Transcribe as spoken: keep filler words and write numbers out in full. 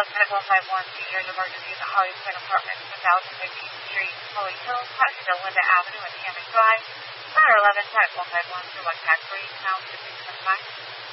Hello, Type one five one, Seniors Emergency at the Holly Point Apartments, one thousand fifteenth Street, Holly Hills, Huntsville, Linda Avenue, and Hammock Drive. Ladder eleven, Type one five one, for one tax free, now fifteen twenty-five.